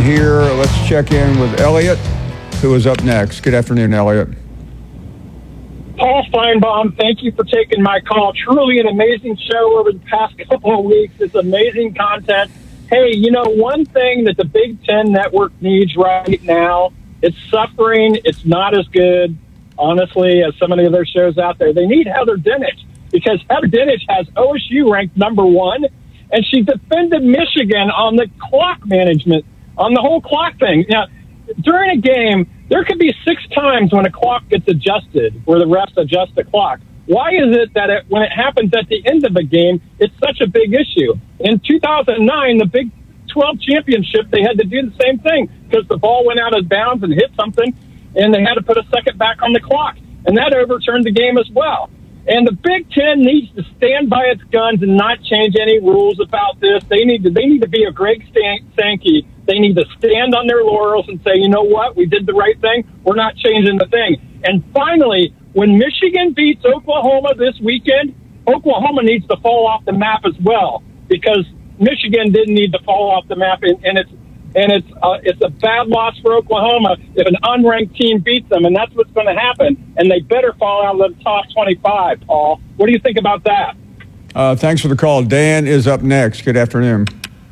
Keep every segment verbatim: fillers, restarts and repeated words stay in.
here. Let's check in with Elliot, who is up next. Good afternoon, Elliot. Paul Feinbaum, thank you for taking my call. Truly an amazing show over the past couple of weeks. It's amazing content. Hey, you know, one thing that the Big Ten Network needs right now, it's suffering. It's not as good, honestly, as some of the other shows out there. They need Heather Dinich, because Heather Dinich has O S U ranked number one, and she defended Michigan on the clock management, on the whole clock thing. Now, during a game, there could be six times when a clock gets adjusted, where the refs adjust the clock. Why is it that it, when it happens at the end of a game, it's such a big issue? In two thousand nine, the Big twelve championship, they had to do the same thing because the ball went out of bounds and hit something, and they had to put a second back on the clock, and that overturned the game as well. And the Big Ten needs to stand by its guns and not change any rules about this. They need to. They need to be a Greg Sankey. They need to stand on their laurels and say, you know what, we did the right thing. We're not changing the thing. And finally, when Michigan beats Oklahoma this weekend, Oklahoma needs to fall off the map as well, because Michigan didn't need to fall off the map, and, and it's and it's uh, it's a bad loss for Oklahoma if an unranked team beats them, and that's what's going to happen. And they better fall out of the top twenty-five, Paul. What do you think about that? Uh, thanks for the call. Dan is up next. Good afternoon.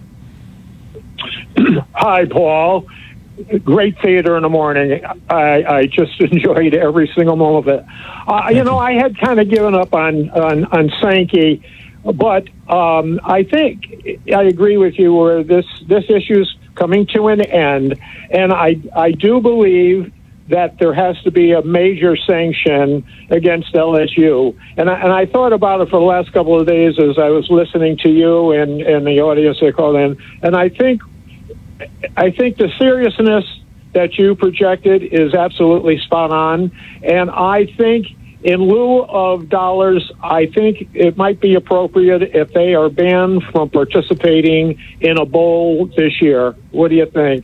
Hi, Paul. Great theater in the morning. I, I just enjoyed every single moment of it. Uh, you know, I had kind of given up on, on, on Sankey, but um, I think I agree with you where this, this issue's coming to an end, and I, I do believe that there has to be a major sanction against L S U. And I, and I thought about it for the last couple of days as I was listening to you and, and the audience that called in, and I think I think the seriousness that you projected is absolutely spot on. And I think in lieu of dollars, I think it might be appropriate if they are banned from participating in a bowl this year. What do you think?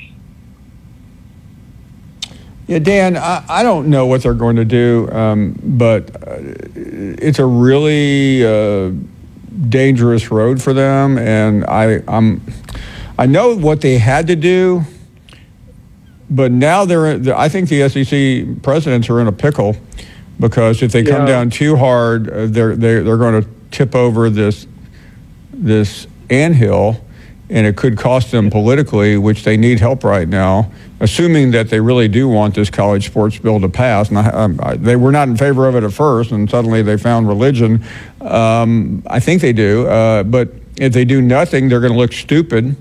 Yeah, Dan, I, I don't know what they're going to do, um, but uh, it's a really uh, dangerous road for them. And I, I'm... I know what they had to do, but now they're, I think the S E C presidents are in a pickle, because if they come yeah. down too hard, uh, they're, they're, they're going to tip over this, this anthill, and it could cost them politically, which they need help right now, assuming that they really do want this college sports bill to pass. And I, um, I, they were not in favor of it at first, and suddenly they found religion. Um, I think they do, uh, but if they do nothing, they're going to look stupid.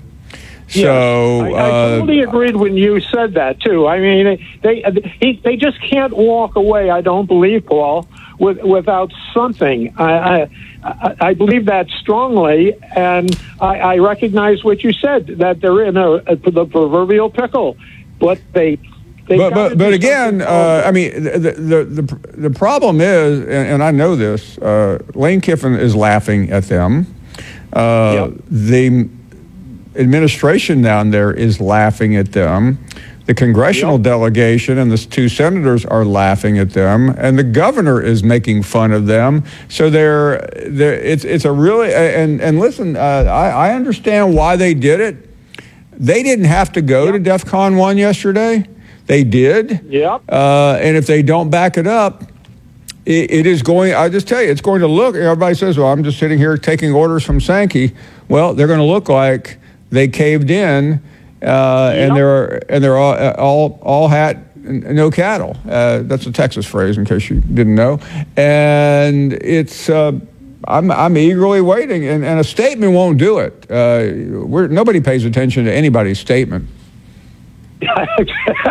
So yes, I, I totally uh, agreed when you said that too. I mean, they they they just can't walk away. I don't believe, Paul, with, without something. I, I I believe that strongly, and I, I recognize what you said, that they're in a, a the proverbial pickle, but they. They but but, but again, uh, I mean, the, the the the problem is, and, and I know this. Uh, Lane Kiffin is laughing at them. Uh, yep. They. Administration down there is laughing at them. The congressional yep. delegation and the two senators are laughing at them, and the governor is making fun of them. So they're, they're it's it's a really and and listen, uh, I, I understand why they did it. They didn't have to go yep. to DEF CON one yesterday. They did. Yep. Uh, and if they don't back it up, it, it is going. I just tell you, it's going to look. Everybody says, "Well, I'm just sitting here taking orders from Sankey." Well, they're going to look like they caved in, uh, yep. and they're and they're all all, all hat, no cattle. Uh, that's a Texas phrase, in case you didn't know. And it's uh, I'm I'm eagerly waiting, and, and a statement won't do it. Uh, we're nobody pays attention to anybody's statement. Isn't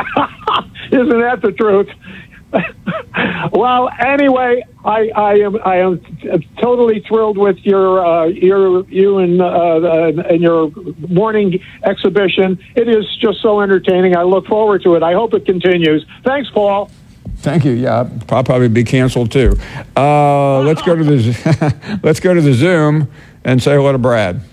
that the truth? Well, anyway, I, I am I am totally thrilled with your uh, your you and uh, and your morning exhibition. It is just so entertaining. I look forward to it. I hope it continues. Thanks, Paul. Thank you. Yeah, I'll probably be canceled too. Uh, let's go to the let's go to the Zoom and say hello to Brad.